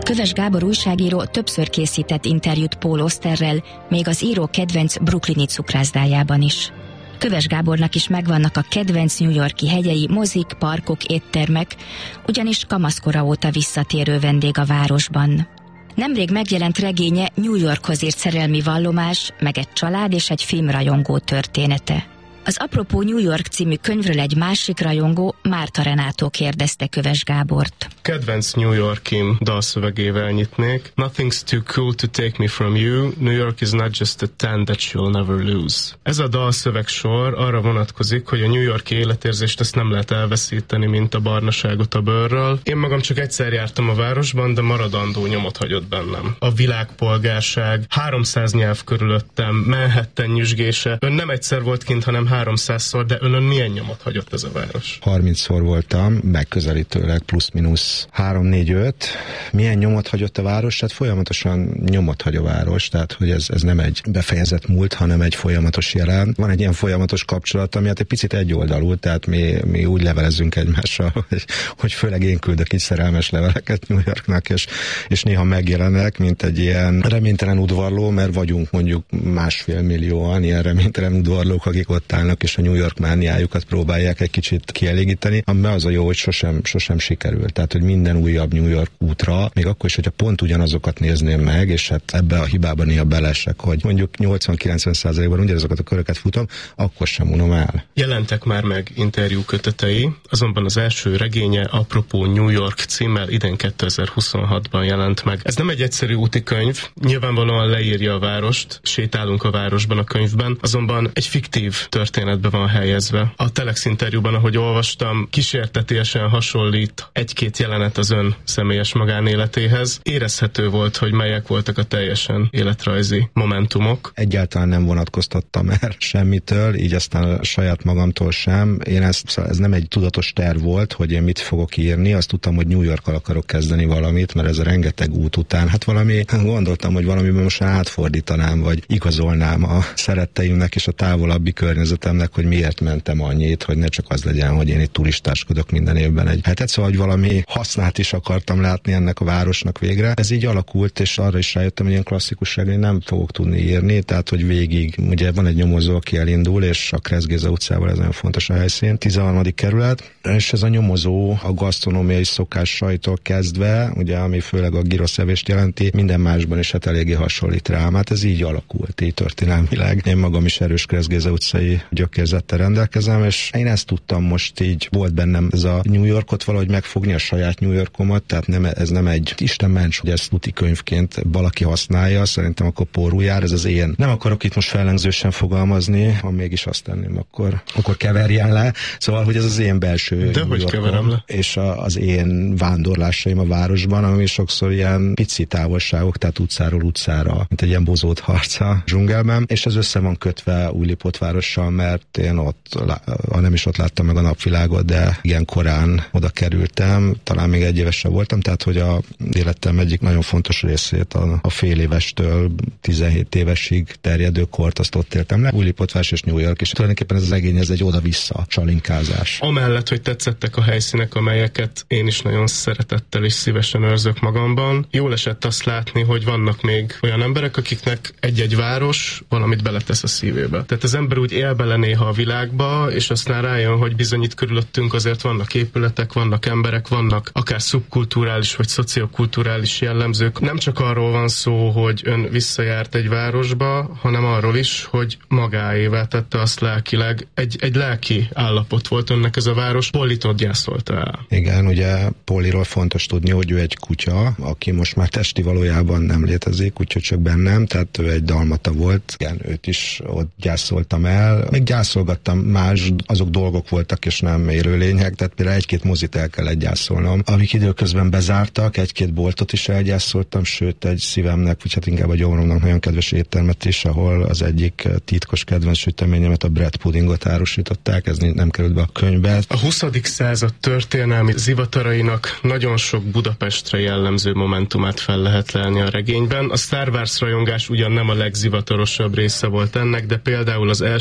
Köves Gábor újságíró többször készített interjút Paul Austerrel, még az író kedvenc brooklyni cukrászdájában is. Köves Gábornak is megvannak a kedvenc New York-i hegyei, mozik, parkok, éttermek, ugyanis kamaszkora óta visszatérő vendég a városban. Nemrég megjelent regénye New Yorkhoz írt szerelmi vallomás, meg egy család és egy filmrajongó története. Az Apropó New York című könyvről egy másik rajongó, Márta Renátó kérdezte Köves Gábort. Kedvenc New York-im dalszövegével nyitnék. Nothing's too cool to take me from you. New York is not just a town that you'll never lose. Ez a dalszövegsor arra vonatkozik, hogy a New York-i életérzést ezt nem lehet elveszíteni, mint a barnaságot a bőrről. Én magam csak egyszer jártam a városban, de maradandó nyomot hagyott bennem. A világpolgárság, 300 nyelv körülöttem, Manhattan nyüzsgése. Ön nem egyszer volt kint, hanem 300-szor, de önön milyen nyomot hagyott ez a város? 30-szor voltam, megközelítőleg plusz-minusz 3-4-5. Milyen nyomot hagyott a város? Tehát folyamatosan nyomot hagy a város, tehát hogy ez nem egy befejezett múlt, hanem egy folyamatos jelen. Van egy ilyen folyamatos kapcsolat, ami hát egy picit egyoldalú, tehát mi úgy levelezünk egymással, hogy főleg én küldök így szerelmes leveleket New Yorknak, és néha megjelenek, mint egy ilyen reménytelen udvarló, mert vagyunk mondjuk 1,5 millióan ilyen reménytelen udvarlók, akik ott állnak, és a New York mániájukat próbálják egy kicsit kielégíteni, amiben az a jó, hogy sosem sikerül. Tehát, hogy minden újabb New York útra, még akkor is, hogyha pont ugyanazokat nézném meg, és hát ebbe a hibában néha belesek, hogy mondjuk 80-90%-ban ugyanazokat a köröket futom, akkor sem unom el. Jelentek már meg interjú kötetei, azonban az első regénye Apropó New York címmel idén 2026-ban jelent meg. Ez nem egy egyszerű úti könyv, nyilvánvalóan leírja a várost, sétálunk a városban a könyvben, azonban egy fiktív történetbe van helyezve. A Telex interjúban, ahogy olvastam, kísértetiesen hasonlít egy-két jelenet az ön személyes magánéletéhez. Érezhető volt, hogy melyek voltak a teljesen életrajzi momentumok. Egyáltalán nem vonatkoztattam el semmitől, így aztán a saját magamtól sem. Ez nem egy tudatos terv volt, hogy én mit fogok írni. Azt tudtam, hogy New Yorkkal akarok kezdeni valamit, mert ez a rengeteg út után, gondoltam, hogy valamiben most átfordítanám, vagy igazolnám a szeretteimnek és a távolabbi környezetemnek, hogy miért mentem annyit, hogy ne csak az legyen, hogy én itt turistáskodok minden évben egy hetet, szóval, hogy valami hasznát is akartam látni ennek a városnak végre. Ez így alakult, és arra is rájöttem, hogy ilyen klasszikus regényt nem fogok tudni írni, tehát, hogy végig, ugye van egy nyomozó, aki elindul, és a Kressz Géza utcával ez nagyon fontos a helyszín, 13. kerület, és ez a nyomozó a gasztronómiai szokásaitól kezdve, ugye, ami főleg a gyroszevést jelenti, minden másban is hát eléggé hasonlít rám. Hát ez így alakult, így történelmileg. Én magam is erős Kressz Géza utcai gyökérzettel rendelkezem, és én ezt tudtam most így, volt bennem ez a New Yorkot valahogy megfogni, a saját New Yorkomat, tehát ez nem egy Isten ments, hogy ezt úti könyvként valaki használja, szerintem akkor pórul jár, ez az én. Nem akarok itt most fellengzősen fogalmazni, ha mégis azt tenném, akkor keverjen le. Szóval, hogy ez az én belső New Yorkom, és az én vándorlásaim a városban, ami sokszor ilyen pici távolságok, tehát utcáról utcára, mint egy ilyen bozót harc a dzsungelben, és ez össze van kötve Újlipót várossal, mert én ott, nem is ott láttam meg a napvilágot, de igen korán oda kerültem, talán még 1 évesen voltam, tehát hogy a életem egyik nagyon fontos részét a fél évestől 17 évesig terjedő kort azt ott éltem le. Újlipótváros és New York, és tulajdonképpen ez az regény, ez egy oda-vissza csalinkázás. Amellett, hogy tetszettek a helyszínek, amelyeket én is nagyon szeretettel és szívesen őrzök magamban, jól esett azt látni, hogy vannak még olyan emberek, akiknek egy-egy város valamit beletesz a szívébe. Tehát az ember úgy él bele néha a világba, és aztán rájön, hogy bizony itt körülöttünk azért vannak épületek, vannak emberek, vannak akár szubkulturális vagy szociokulturális jellemzők. Nem csak arról van szó, hogy ön visszajárt egy városba, hanem arról is, hogy magáévá tette azt lelkileg. Egy lelki állapot volt önnek ez a város. Pollit ott gyászolta el. Igen, ugye Polliról fontos tudni, hogy ő egy kutya, aki most már testi valójában nem létezik, úgyhogy csak bennem, tehát ő egy dalmata volt. Igen, őt is ott gyászoltam el. Még gyászolgattam más, azok dolgok voltak, és nem élőlények, tehát például 1-2 mozit el kellett gyászolnom, amik időközben bezártak, 1-2 boltot is elgyászoltam, sőt egy szívemnek, vagy hát inkább a gyomromnak nagyon kedves éttermet is, ahol az egyik titkos kedvenc süteményemet, a bread puddingot árusították, ez nem került be a könyvbe. A 20. század történelmi zivatarainak nagyon sok Budapestre jellemző momentumát fel lehet lelni a regényben. A Star Wars rajongás ugyan nem a legzivatorosabb része volt ennek, de például az első, akár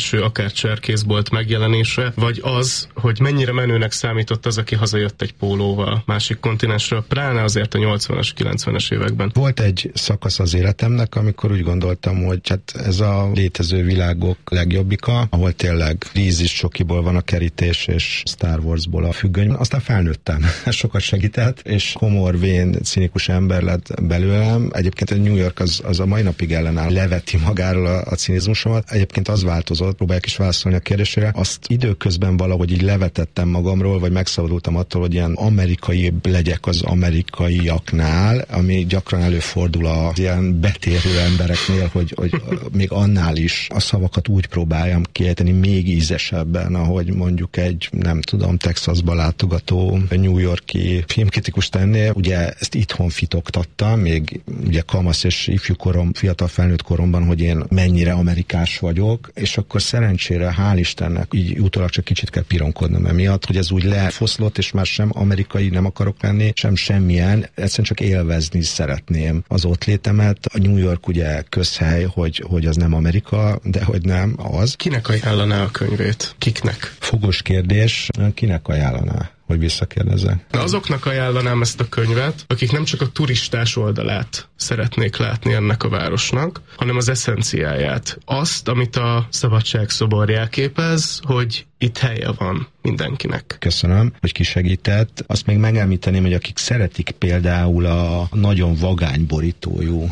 akár cserkészbolt megjelenése, vagy az, hogy mennyire menőnek számított az, aki hazajött egy pólóval másik kontinensről, pláne azért a 80-as, 90-es években. Volt egy szakasz az életemnek, amikor úgy gondoltam, hogy hát ez a létező világok legjobbika, ahol tényleg Rízis csokiból van a kerítés, és Star Warsból a függöny. Aztán felnőttem, sokat segített, és komor, vén, cinikus ember lett belőlem. Egyébként a New York az a mai napig ellenáll, leveti magáról a cinizmusomat. Egyébként az változott, próbálják is válaszolni a kérdésére. Azt időközben valahogy így levetettem magamról, vagy megszabadultam attól, hogy ilyen amerikaibb legyek az amerikaiaknál, ami gyakran előfordul az ilyen betérő embereknél, hogy még annál is a szavakat úgy próbáljam kiejteni még ízesebben, ahogy mondjuk egy, nem tudom, Texasba látogató New York-i filmkritikus tennél. Ugye ezt itthon fitoktattam, még ugye kamasz és ifjú korom, fiatal felnőtt koromban, hogy én mennyire amerikás vagyok, és akkor szerencsére, hál' Istennek, így utólag csak kicsit kell pironkodnom emiatt, hogy ez úgy lefoszlott, és már sem amerikai nem akarok lenni, sem semmilyen, egyszerűen csak élvezni szeretném az ott létemet. A New York ugye közhely, hogy az nem Amerika, de hogy nem az. Kinek ajánlaná a könyvét? Kiknek? Fogos kérdés, kinek ajánlaná? Hogy visszakérdezzek. Azoknak ajánlanám ezt a könyvet, akik nem csak a turistás oldalát szeretnék látni ennek a városnak, hanem az eszenciáját. Azt, amit a Szabadságszobor jelképez, hogy itt helye van mindenkinek. Köszönöm, hogy kisegített. Azt még megemlíteném, hogy akik szeretik például a nagyon vagány borítójú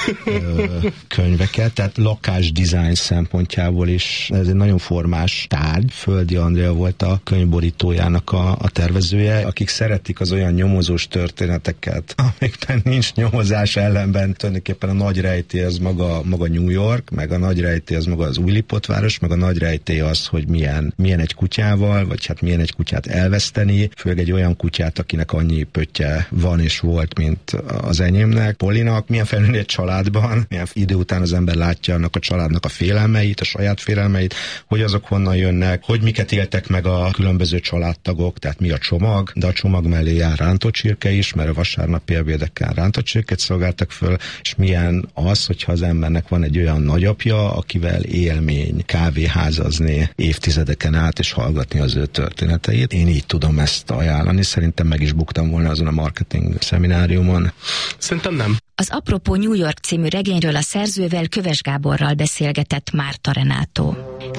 könyveket, tehát lakásdizájn szempontjából is ez egy nagyon formás tárgy. Földi Andrea volt a könyvborítójának a tervezője. Akik szeretik az olyan nyomozós történeteket, amikben nincs nyomozás, ellenben tulajdonképpen a nagy rejtély az maga New York, meg a nagy rejtély az maga az Újlipott város, meg a nagy rejtély az, hogy milyen egy kutyával, vagy hát milyen egy kutyát elveszteni, főleg egy olyan kutyát, akinek annyi pöttye van és volt, mint az enyémnek, Polinak, milyen felnőni egy családban, milyen idő után az ember látja annak a családnak a félelmeit, a saját félelmeit, hogy azok honnan jönnek, hogy miket éltek meg a különböző családtagok, tehát mi a csomag, de a csomag mellé jár rántott csirke is, mert a vasárnapi ebédeken rántott csirkét szolgáltak föl, és milyen az, hogyha az embernek van egy olyan nagyapja, akivel élmény kávéházazni évtizedeken át, és hallgatni az ő történeteit. Én így tudom ezt ajánlani, szerintem meg is buktam volna azon a marketing szemináriumon. Szerintem nem. Az Apropó New York című regényről a szerzővel, Köves Gáborral beszélgetett Márta Renátó.